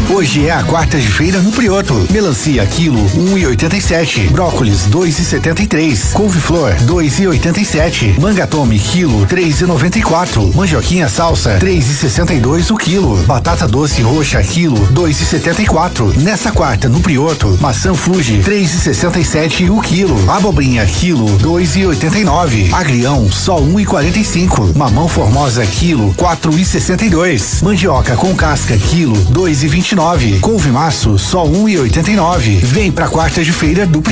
Hoje é a quarta de feira no Prioto. Melancia quilo 1,87. Brócolis 2,73. Couve-flor 2,87. Manga tome quilo 3,94. Mandioquinha salsa 3,62 o quilo. Batata doce roxa quilo 2,74. Nessa quarta no Prioto, maçã Fuji 3,67 o quilo. Abobrinha quilo 2,89. Agrião só 1,45. Mamão Formosa quilo 4,62. Mandioca com casca quilo 2,29. Couve maço só 1,89. Vem pra quarta de feira do